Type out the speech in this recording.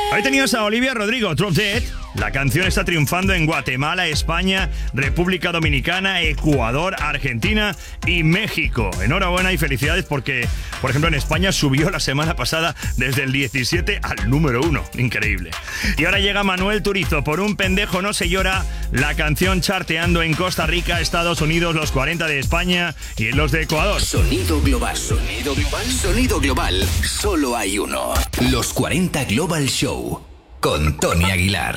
Ahí tenías a Olivia Rodrigo, Drop Dead. La canción está triunfando en Guatemala, España, República Dominicana, Ecuador, Argentina y México. Enhorabuena y felicidades porque, por ejemplo, en España subió la semana pasada desde el 17 al número 1. Increíble. Y ahora llega Manuel Turizo, Por un pendejo no se llora, la canción charteando en Costa Rica, Estados Unidos, los 40 de España y en los de Ecuador. Sonido global. Sonido global. Sonido global. Solo hay uno. Los 40 Global Show con Tony Aguilar.